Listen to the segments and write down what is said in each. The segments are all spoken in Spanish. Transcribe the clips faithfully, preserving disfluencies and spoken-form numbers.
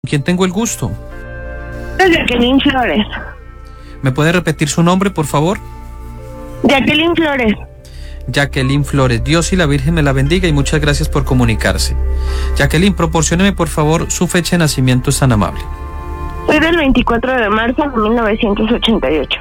¿Quién tengo el gusto? Jacqueline Flores. ¿Me puede repetir su nombre, por favor? Jacqueline Flores. Jacqueline Flores. Dios y la Virgen me la bendiga y muchas gracias por comunicarse. Jacqueline, proporcióneme por favor su fecha de nacimiento, es tan amable. Soy del veinticuatro de marzo de mil novecientos ochenta y ocho.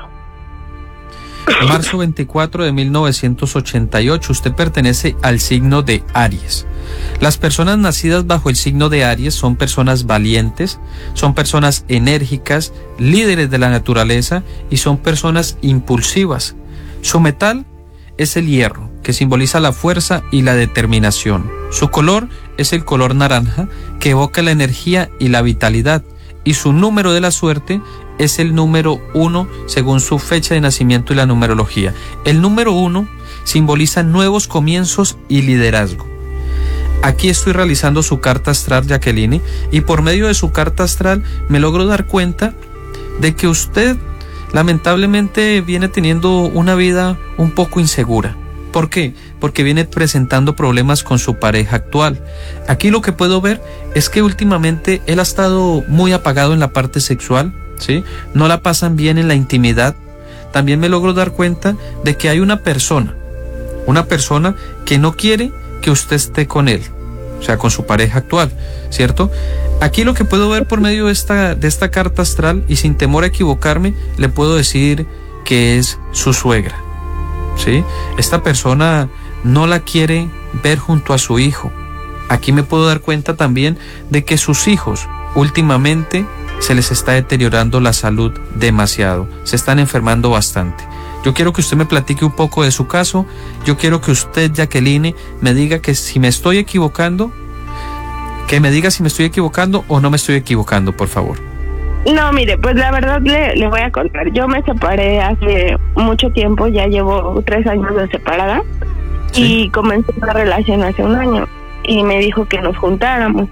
Marzo veinticuatro de mil novecientos ochenta y ocho. Usted pertenece al signo de Aries. Las personas nacidas bajo el signo de Aries son personas valientes, son personas enérgicas, líderes de la naturaleza y son personas impulsivas. Su metal es el hierro, que simboliza la fuerza y la determinación. Su color es el color naranja, que evoca la energía y la vitalidad. Y su número de la suerte es el número uno según su fecha de nacimiento y la numerología. El número uno simboliza nuevos comienzos y liderazgo. Aquí estoy realizando su carta astral, Jacqueline, y por medio de su carta astral me logro dar cuenta de que usted lamentablemente viene teniendo una vida un poco insegura. ¿Por qué? Porque viene presentando problemas con su pareja actual. Aquí lo que puedo ver es que últimamente él ha estado muy apagado en la parte sexual, ¿sí? No la pasan bien en la intimidad. También me logro dar cuenta de que hay una persona, una persona que no quiere que usted esté con él, o sea, con su pareja actual, ¿cierto? Aquí lo que puedo ver por medio de esta, de esta carta astral, y sin temor a equivocarme, le puedo decir que es su suegra, ¿sí? Esta persona no la quiere ver junto a su hijo. Aquí me puedo dar cuenta también de que sus hijos últimamente se les está deteriorando la salud demasiado, se están enfermando bastante. Yo quiero que usted me platique un poco de su caso. Yo quiero que usted, Jacqueline, me diga que si me estoy equivocando, que me diga si me estoy equivocando o no me estoy equivocando, por favor. No, mire, pues la verdad le, le voy a contar. Yo me separé hace mucho tiempo, ya llevo tres años de separada. ¿Sí? Y comencé una relación hace un año y me dijo que nos juntáramos.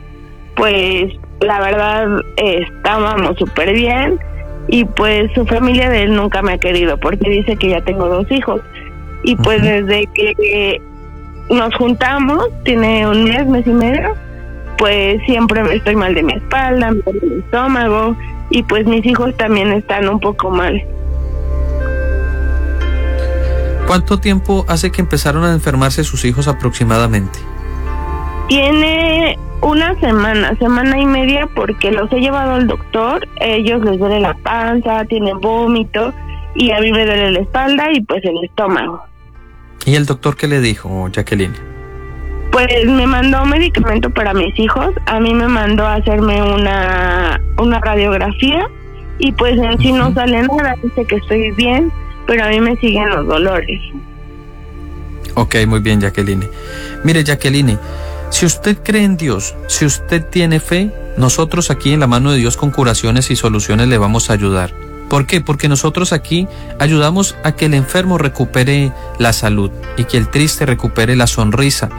Pues la verdad eh, estábamos súper bien. Y pues su familia de él nunca me ha querido porque dice que ya tengo dos hijos. Y pues uh-huh. desde que nos juntamos, tiene un mes, mes y medio, pues siempre estoy mal de mi espalda, mal de mi estómago, y pues mis hijos también están un poco mal. ¿Cuánto tiempo hace que empezaron a enfermarse sus hijos aproximadamente? Tiene una semana, semana y media, porque los he llevado al doctor. Ellos les duele la panza, tienen vómito, y a mí me duele la espalda y pues el estómago. ¿Y el doctor qué le dijo, Jacqueline? Pues me mandó medicamento para mis hijos. A mí me mandó a hacerme una, una radiografía, y pues en sí uh-huh. no sale nada, dice que estoy bien, pero a mí me siguen los dolores. Ok, muy bien, Jacqueline. Mire, Jacqueline, si usted cree en Dios, si usted tiene fe, nosotros aquí en la mano de Dios con curaciones y soluciones le vamos a ayudar. ¿Por qué? Porque nosotros aquí ayudamos a que el enfermo recupere la salud y que el triste recupere la sonrisa.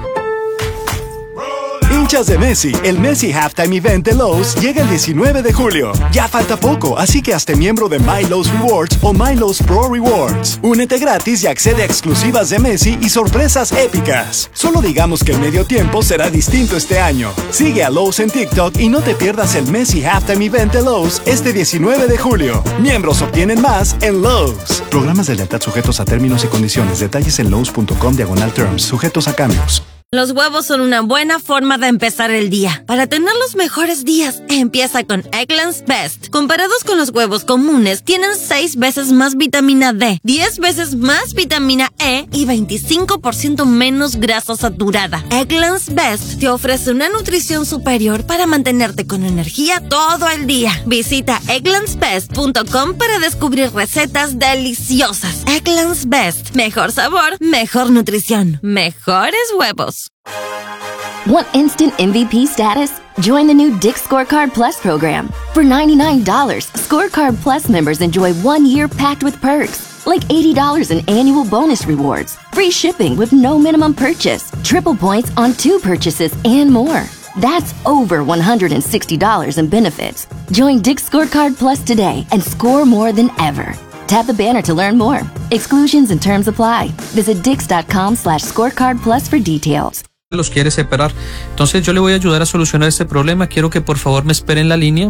Hinchas de Messi, el Messi Halftime Event de Lowe's llega el diecinueve de julio. Ya falta poco, así que hazte miembro de My Lowe's Rewards o My Lowe's Pro Rewards. Únete gratis y accede a exclusivas de Messi y sorpresas épicas. Solo digamos que el medio tiempo será distinto este año. Sigue a Lowe's en TikTok y no te pierdas el Messi Halftime Event de Lowe's este diecinueve de julio. Miembros obtienen más en Lowe's. Programas de lealtad sujetos a términos y condiciones. Detalles en lowes.com diagonal terms. Sujetos a cambios. Los huevos son una buena forma de empezar el día. Para tener los mejores días, empieza con Eggland's Best. Comparados con los huevos comunes, tienen seis veces más vitamina D, diez veces más vitamina E y veinticinco por ciento menos grasa saturada. Eggland's Best te ofrece una nutrición superior para mantenerte con energía todo el día. Visita egglands best punto com para descubrir recetas deliciosas. Eggland's Best. Mejor sabor, mejor nutrición, mejores huevos. Want instant M V P status? Join the new Dick's Scorecard Plus program. For ninety-nine dollars, Scorecard Plus members enjoy one year packed with perks, like eighty dollars in annual bonus rewards, free shipping with no minimum purchase, triple points on two purchases, and more. That's over one hundred sixty dollars in benefits. Join Dick's Scorecard Plus today and score more than ever. Tap the banner to learn more. Exclusions and terms apply. Visit dix.com slash scorecard plus for details. los quiere separar. Entonces yo le voy a ayudar a solucionar este problema. Quiero que por favor me espere en la línea.